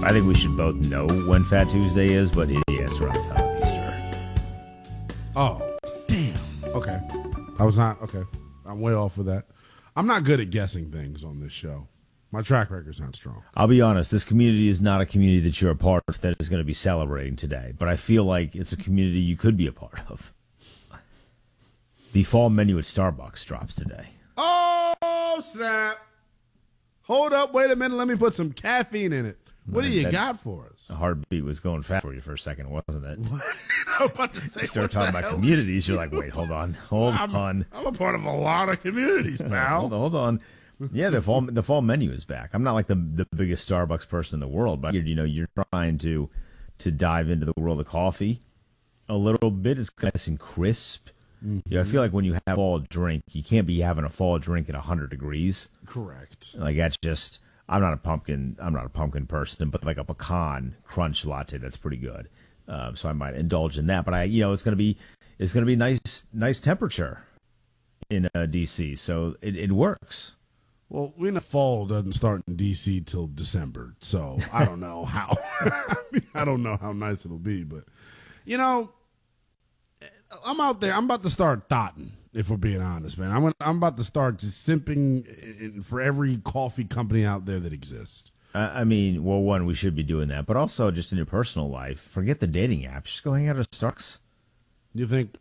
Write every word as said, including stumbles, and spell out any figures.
I think we should both know when Fat Tuesday is, but it is around the time of Easter. Oh, damn. Okay. I was not, okay. I'm way off with that. I'm not good at guessing things on this show. My track record's not strong. I'll be honest, this community is not a community that you're a part of that is going to be celebrating today, but I feel like it's a community you could be a part of. The fall menu at Starbucks drops today. Oh, snap. Hold up. Wait a minute. Let me put some caffeine in it. What do you that, got for us? The heartbeat was going fast for you for a second, wasn't it? I'm about to say, you start talking about hell? communities, you're like, wait, hold on. Hold I'm, on. I'm a part of a lot of communities, pal. hold on. Hold on. Yeah, the fall the fall menu is back. I'm not like the the biggest Starbucks person in the world, but you know, you're trying to to dive into the world of coffee a little bit. It's nice and crisp. Mm-hmm. You know, I feel like when you have a fall drink, you can't be having a fall drink at one hundred degrees. Correct. Like that's just. I'm not a pumpkin. I'm not a pumpkin person, but like a pecan crunch latte, that's pretty good. Um, so I might indulge in that. But I, you know, it's gonna be it's gonna be nice nice temperature in uh, D C, so it, it works. Well, we know fall doesn't start in D C till December, so I don't know how. I, mean, I don't know how nice it'll be, but you know, I'm out there. I'm about to start thotting. If we're being honest, man, I'm I'm about to start just simping in, for every coffee company out there that exists. I mean, well, one, we should be doing that, but also just in your personal life, forget the dating apps. Just go hang out at Starbucks. You think